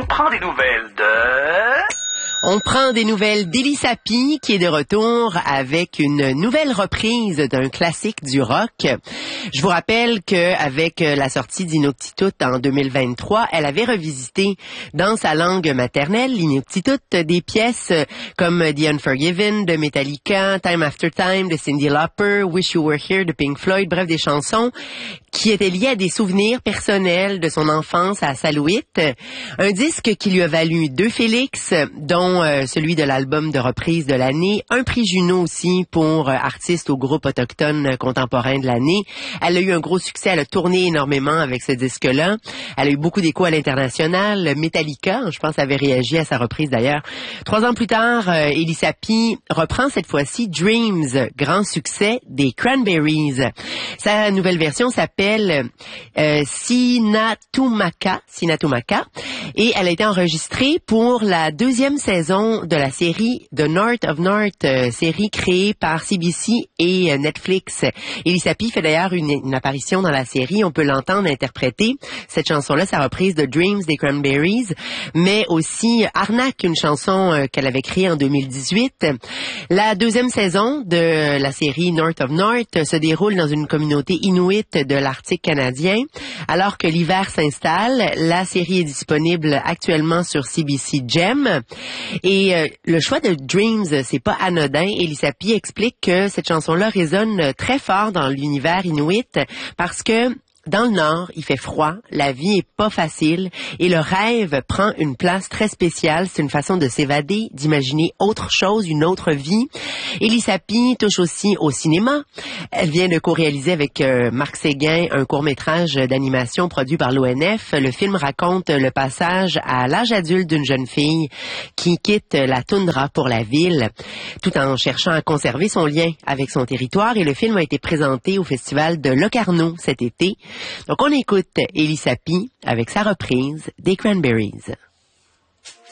On prend des nouvelles de... On prend des nouvelles d'Élie Sapi qui est de retour avec une nouvelle reprise d'un classique du rock. Je vous rappelle qu'avec la sortie d'Inuktitut en 2023, elle avait revisité dans sa langue maternelle, l'Inuktitut, des pièces comme The Unforgiven de Metallica, Time After Time de Cyndi Lauper, Wish You Were Here de Pink Floyd, bref, des chansons qui étaient liées à des souvenirs personnels de son enfance à Salouit. Un disque qui lui a valu 2 Félix, dont celui de l'album de reprise de l'année, un prix Juno aussi pour artiste au groupe autochtone contemporain de l'année. Elle a eu un gros succès, elle a tourné énormément avec ce disque-là. Elle a eu beaucoup d'écho à l'international. Metallica, je pense, avait réagi à sa reprise d'ailleurs. 3 ans plus tard, Élie Sapi reprend cette fois-ci Dreams, grand succès des Cranberries. Sa nouvelle version s'appelle Sinatumaka, et elle a été enregistrée pour la 2e saison de la série The North of North, série créée par CBC et Netflix. Élie Sapi fait d'ailleurs une apparition dans la série. On peut l'entendre interpréter cette chanson-là, sa reprise de Dreams des Cranberries, mais aussi Arnak, une chanson qu'elle avait créée en 2018. La 2e saison de la série North of North se déroule dans une communauté inuit de l'Arctique canadien. Alors que l'hiver s'installe, la série est disponible actuellement sur CBC Gem. Et le choix de Dreams, c'est pas anodin. Élie Sapi explique que cette chanson-là résonne très fort dans l'univers inuit parce que dans le Nord, il fait froid, la vie est pas facile et le rêve prend une place très spéciale. C'est une façon de s'évader, d'imaginer autre chose, une autre vie. Élie Sapi touche aussi au cinéma. Elle vient de co-réaliser avec Marc Séguin un court-métrage d'animation produit par l'ONF. Le film raconte le passage à l'âge adulte d'une jeune fille qui quitte la toundra pour la ville, tout en cherchant à conserver son lien avec son territoire. Et le film a été présenté au festival de Locarno cet été. Donc, on écoute Élie Sapi avec sa reprise des Cranberries.